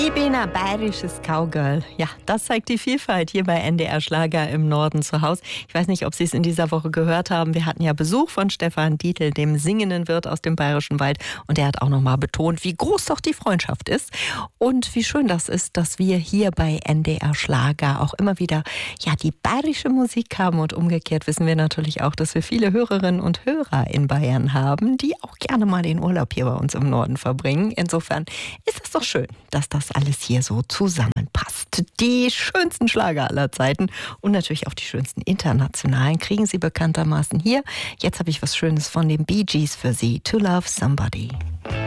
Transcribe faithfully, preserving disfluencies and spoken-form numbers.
Ich bin ein bayerisches Cowgirl. Ja, das zeigt die Vielfalt hier bei N D R Schlager im Norden zu Hause. Ich weiß nicht, ob Sie es in dieser Woche gehört haben. Wir hatten ja Besuch von Stefan Dietl, dem singenden Wirt aus dem Bayerischen Wald. Und er hat auch nochmal betont, wie groß doch die Freundschaft ist. Und wie schön das ist, dass wir hier bei N D R Schlager auch immer wieder ja, die bayerische Musik haben. Und umgekehrt wissen wir natürlich auch, dass wir viele Hörerinnen und Hörer in Bayern haben, die auch gerne mal den Urlaub hier bei uns im Norden verbringen. Insofern ist es doch schön, dass das alles hier so zusammenpasst. Die schönsten Schlager aller Zeiten und natürlich auch die schönsten internationalen kriegen Sie bekanntermaßen hier. Jetzt habe ich was Schönes von den Bee Gees für Sie. To Love Somebody.